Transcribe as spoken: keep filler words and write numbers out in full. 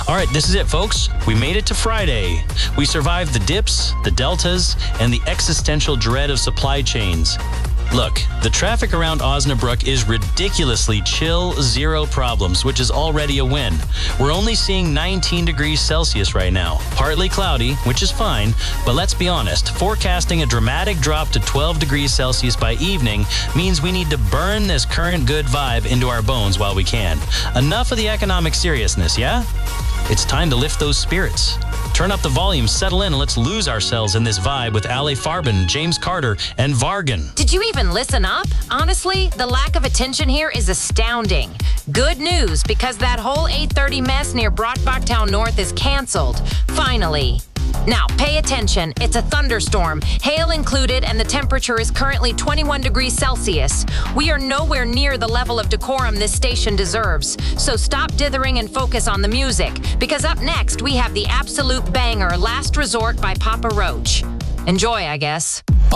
All right, this is it, folks. We made it to Friday. We survived the dips, the deltas, and the existential dread of supply chains. Look, the traffic around Osnabrück is ridiculously chill, zero problems, which is already a win. We're only seeing nineteen degrees Celsius right now. Partly cloudy, which is fine, but let's be honest, forecasting a dramatic drop to twelve degrees Celsius by evening means we need to burn this current good vibe into our bones while we can. Enough of the economic seriousness, yeah? It's time to lift those spirits. Turn up the volume, settle in, and let's lose ourselves in this vibe with Ale Farben, James Carter, and Vargan. Did you even listen up? Honestly, the lack of attention here is astounding. Good news, because that whole eight thirty mess near Brockbachtown North is canceled. Finally. Now, pay attention. It's a thunderstorm, hail included, and the temperature is currently twenty-one degrees Celsius. We are nowhere near the level of decorum this station deserves. So stop dithering and focus on the music, because up next we have the absolute banger, Last Resort by Papa Roach. Enjoy, I guess.